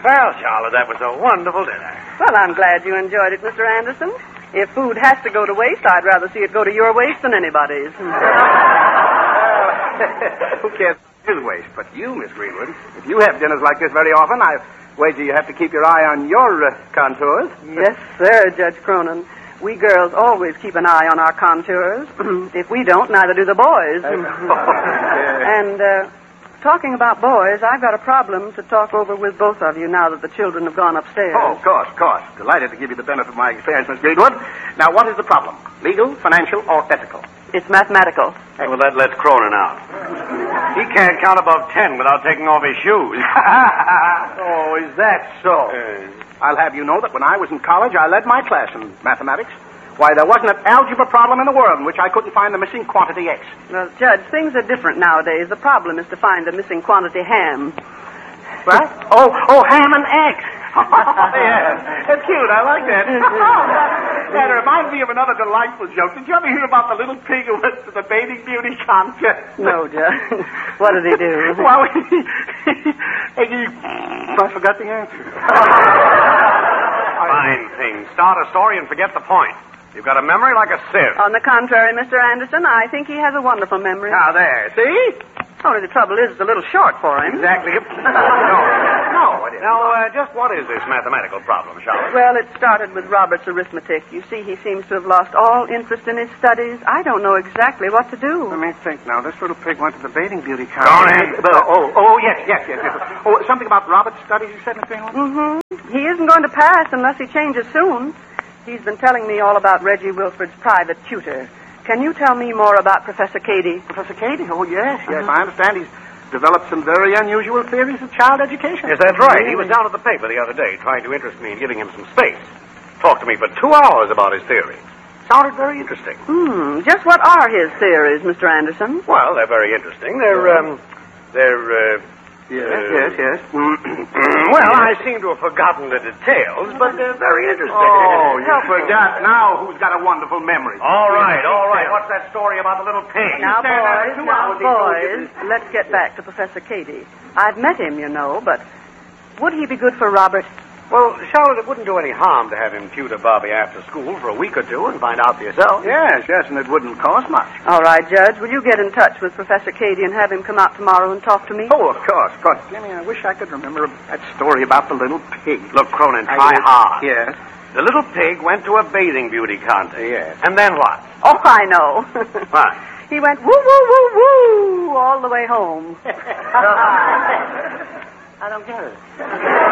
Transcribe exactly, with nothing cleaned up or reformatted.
Well, Charlotte, that was a wonderful dinner. Well, I'm glad you enjoyed it, Mister Anderson. If food has to go to waste, I'd rather see it go to your waste than anybody's. Who cares his waste? But you, Miss Greenwood, if you have dinners like this very often, I wager you have to keep your eye on your uh, contours. Yes, sir, Judge Cronin. We girls always keep an eye on our contours. If we don't, neither do the boys. And, uh, talking about boys, I've got a problem to talk over with both of you now that the children have gone upstairs. Oh, of course, of course. Delighted to give you the benefit of my experience, Miss Greenwood. Now, what is the problem? Legal, financial, or ethical? It's mathematical. Hey, well, that lets Cronin out. He can't count above ten without taking off his shoes. Oh, is that so? Uh, I'll have you know that when I was in college, I led my class in mathematics. Why, there wasn't an algebra problem in the world in which I couldn't find the missing quantity X. Well, Judge, things are different nowadays. The problem is to find the missing quantity ham. What? Oh, oh, ham and eggs. Oh, yeah. That's cute. I like that. That reminds me of another delightful joke. Did you ever hear about the little pig who went to the bathing beauty contest? No, Judge. What did he do? Well, he... he I forgot the answer. Fine thing. Start a story and forget the point. You've got a memory like a sieve. On the contrary, Mister Anderson, I think he has a wonderful memory. Now, there. See? Only the trouble is it's a little short for him. Exactly. no, no, it isn't. Now, uh, just what is this mathematical problem, Charlotte? Well, it started with Robert's arithmetic. You see, he seems to have lost all interest in his studies. I don't know exactly what to do. Let me think now. This little pig went to the bathing beauty contest. Go on. Oh, oh, yes, yes, yes, yes. Oh, something about Robert's studies, you said, Miss Greenwood? Mm-hmm. He isn't going to pass unless he changes soon. He's been telling me all about Reggie Wilford's private tutor. Can you tell me more about Professor Cady? Professor Cady? Oh, yes, yes. Uh-huh. I understand he's developed some very unusual theories of child education. Yes, that's right. He was down at the paper the other day trying to interest me in giving him some space. Talked to me for two hours about his theories. Sounded very interesting. Hmm. Just what are his theories, Mister Anderson? Well, they're very interesting. They're, um, they're, uh... Yes, uh, yes, yes. Well, I seem to have forgotten the details, but they're very interesting. Oh, you forgot now who's got a wonderful memory. All right, all right. What's that story about the little pig? Now, boys, now, boys, let's get back to Professor Cady. I've met him, you know, but would he be good for Robert? Well, Charlotte, it wouldn't do any harm to have him tutor Bobby after school for a week or two and find out for yourself. Yes, yes, and it wouldn't cost much. All right, Judge. Will you get in touch with Professor Cady and have him come out tomorrow and talk to me? Oh, of course, of course. Jimmy, I wish I could remember that story about the little pig. Look, Cronin, try I, hard. Yes. The little pig went to a bathing beauty contest. Yes. And then what? Oh, I know. What? He went woo, woo, woo, woo all the way home. I don't get it.